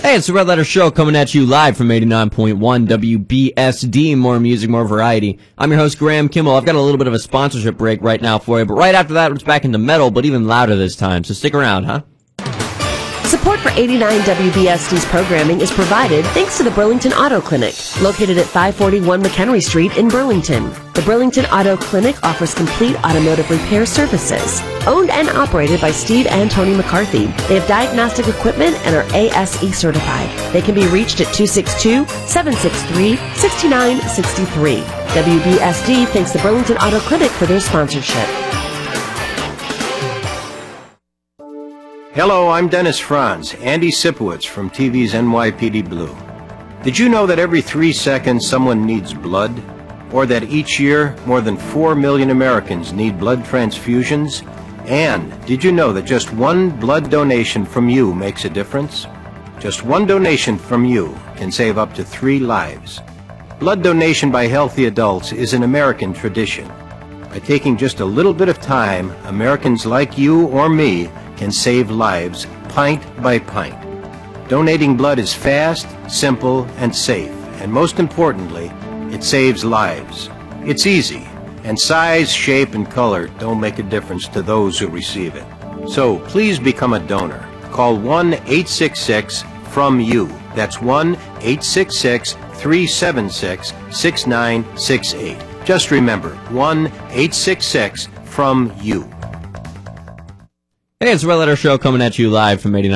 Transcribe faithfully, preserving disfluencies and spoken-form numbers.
Hey, it's the Red Letter Show coming at you live from eighty-nine point one W B S D. More music, more variety. I'm your host, Graham Kimmel. I've got a little bit of a sponsorship break right now for you, but right after that, it's back into metal, but even louder this time. So stick around, huh? Support for eighty-nine W B S D's programming is provided thanks to the Burlington Auto Clinic, located at five forty-one McHenry Street in Burlington. The Burlington Auto Clinic offers complete automotive repair services. Owned and operated by Steve and Tony McCarthy. They have diagnostic equipment and are A S E certified. They can be reached at two six two, seven six three, six nine six three. W B S D thanks the Burlington Auto Clinic for their sponsorship. Hello, I'm Dennis Franz, Andy Sipowicz from T V's N Y P D Blue. Did you know that every three seconds someone needs blood? Or that each year more than four million Americans need blood transfusions? And did you know that just one blood donation from you makes a difference? Just one donation from you can save up to three lives. Blood donation by healthy adults is an American tradition. By taking just a little bit of time, Americans like you or me can save lives pint by pint. Donating blood is fast, simple, and safe, and most importantly, it saves lives. It's easy, and size, shape, and color don't make a difference to those who receive it. So please become a donor. Call one eight six six from you. That's one eight six six, three seven six, six nine six eight. Just remember, one eight six six from you. Hey, it's the Red Letter Show coming at you live from eighty-nine.